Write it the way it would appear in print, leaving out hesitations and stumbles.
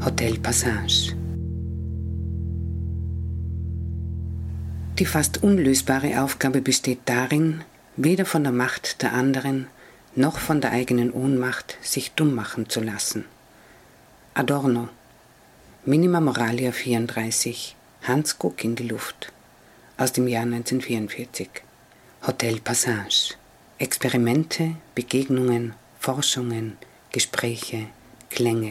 Hotel Passage. Die fast unlösbare Aufgabe besteht darin, weder von der Macht der anderen noch von der eigenen Ohnmacht sich dumm machen zu lassen. Adorno, Minima Moralia 34, Hans Guck in die Luft, aus dem Jahr 1944. Hotel Passage. Experimente, Begegnungen, Forschungen, Gespräche, Klänge.